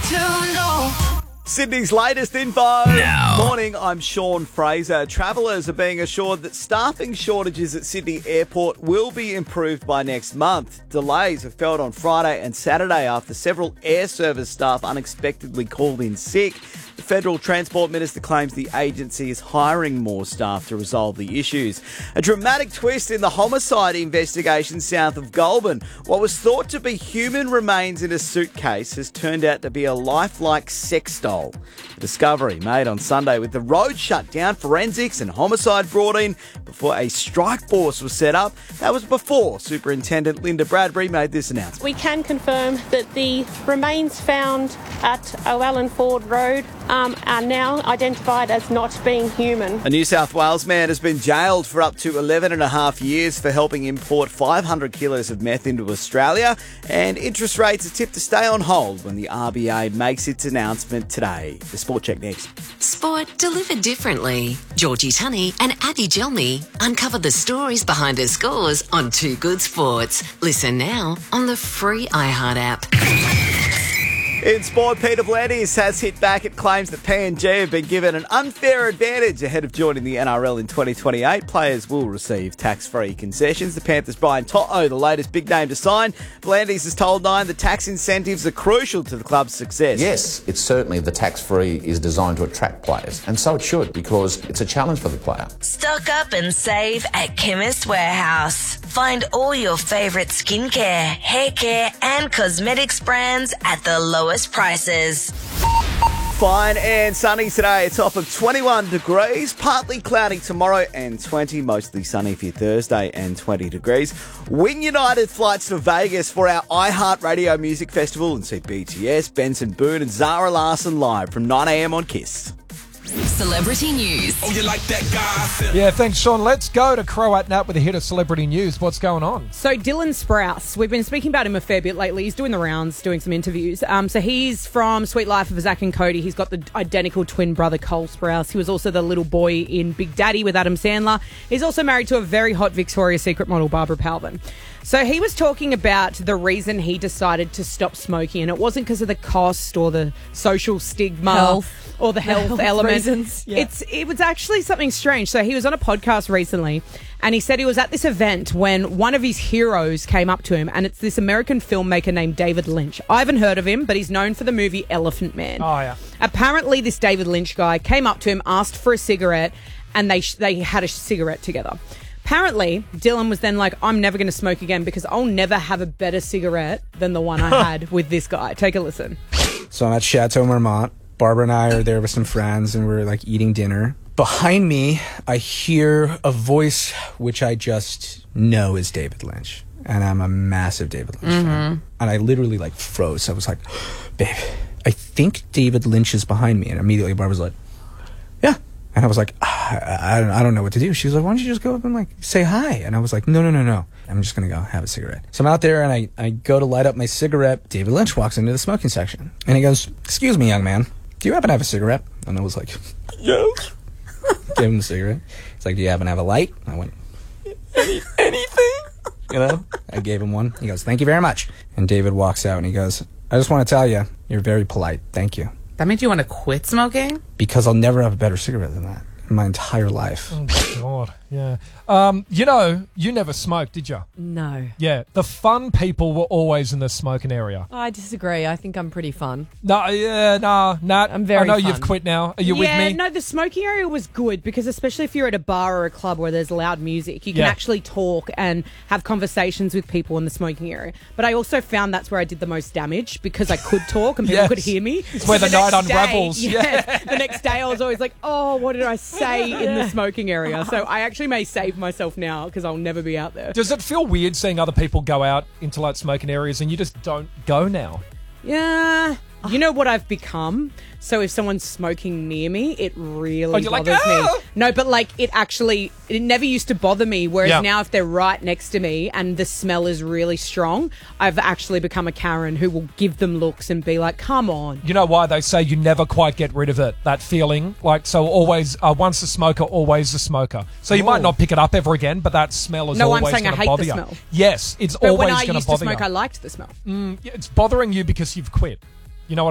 to know. Sydney's latest info. Now. Morning, I'm Sean Fraser. Travellers are being assured that staffing shortages at Sydney Airport will be improved by next month. Delays were felt on Friday and Saturday after several air service staff unexpectedly called in sick. The Federal Transport Minister claims the agency is hiring more staff to resolve the issues. A dramatic twist in the homicide investigation south of Goulburn. What was thought to be human remains in a suitcase has turned out to be a lifelike sex doll. A discovery made on Sunday with the road shut down, forensics and homicide brought in before a strike force was set up. That was before Superintendent Linda Bradbury made this announcement. We can confirm that the remains found at O'Allen Ford Road are now identified as not being human. A New South Wales man has been jailed for up to 11 and a half years for helping import 500 kilos of meth into Australia, and interest rates are tipped to stay on hold when the RBA makes its announcement today. The Sport Check next. Sport delivered differently. Georgie Tunney and Addy Gelmy uncover the stories behind the scores on Too Good Sports. Listen now on the free iHeart app. In sport, Peter V'landys has hit back at claims that PNG have been given an unfair advantage ahead of joining the NRL in 2028. Players will receive tax-free concessions. The Panthers' Brian To'o, the latest big name to sign. V'landys has told Nine the tax incentives are crucial to the club's success. Yes, it's certainly the tax-free is designed to attract players, and so it should, because it's a challenge for the player. Stock up and save at Chemist Warehouse. Find all your favourite skincare, hair care and cosmetics brands at the lowest prices. Fine and sunny today. It's off of 21 degrees. Partly cloudy tomorrow and 20. Mostly sunny for your Thursday and 20 degrees. Win United flights to Vegas for our iHeartRadio Music Festival and see BTS, Benson Boone and Zara Larsson live from 9 a.m. on KISS. Celebrity news. Oh, you like that gossip? Yeah, thanks, Sean. Let's go to Croat Nat with a hit of celebrity news. What's going on? So Dylan Sprouse, we've been speaking about him a fair bit lately. He's doing the rounds, doing some interviews. So he's from Sweet Life of Zack and Cody. He's got the identical twin brother, Cole Sprouse. He was also the little boy in Big Daddy with Adam Sandler. He's also married to a very hot Victoria's Secret model, Barbara Palvin. So he was talking about the reason he decided to stop smoking, and it wasn't because of the cost or the social stigma or the health element. Reasons, yeah. It was actually something strange. So he was on a podcast recently, and he said he was at this event when one of his heroes came up to him, and it's this American filmmaker named David Lynch. I haven't heard of him, but he's known for the movie Elephant Man. Oh, yeah. Apparently, this David Lynch guy came up to him, asked for a cigarette, and they had a cigarette together. Apparently, Dylan was then like, I'm never going to smoke again because I'll never have a better cigarette than the one I had with this guy. Take a listen. So I'm at Chateau Marmont. Barbara and I are there with some friends, and we're like eating dinner. Behind me, I hear a voice which I just know is David Lynch. And I'm a massive David Lynch fan. And I literally like froze. I was like, babe, I think David Lynch is behind me. And immediately Barbara's like, yeah. And I was like, I don't know what to do. She was like, why don't you just go up and like say hi? And I was like, no. I'm just going to go have a cigarette. So I'm out there and I go to light up my cigarette. David Lynch walks into the smoking section. And he goes, excuse me, young man. Do you happen to have a cigarette? And I was like, yes. Gave him the cigarette. He's like, do you happen to have a light? I went, anything? You know? I gave him one. He goes, thank you very much. And David walks out and he goes, I just want to tell you, you're very polite. Thank you. That means you want to quit smoking? Because I'll never have a better cigarette than that in my entire life. Oh, God, yeah. You never smoked, did you? No. Yeah, the fun people were always in the smoking area. I disagree. I think I'm pretty fun. Nat, I'm very I know fun. you've quit now. Are you with me? Yeah, no, the smoking area was good because especially if you're at a bar or a club where there's loud music, you can actually talk and have conversations with people in the smoking area. But I also found that's where I did the most damage because I could talk and people could hear me. It's where the night unravels. The next day I was always like, oh, what did I say in the smoking area? So I actually may save myself now because I'll never be out there. Does it feel weird seeing other people go out into like smoking areas and you just don't go now? Yeah. You know what I've become? So if someone's smoking near me, it really bothers me. No, but like it never used to bother me. Whereas now if they're right next to me and the smell is really strong, I've actually become a Karen who will give them looks and be like, come on. You know why they say you never quite get rid of it, that feeling? Like, so always, once a smoker, always a smoker. So you might not pick it up ever again, but that smell is always going to bother you. No, I'm saying I hate the smell. Yes, it's always going to bother you. But when I used to smoke, I liked the smell. It's bothering you because you've quit.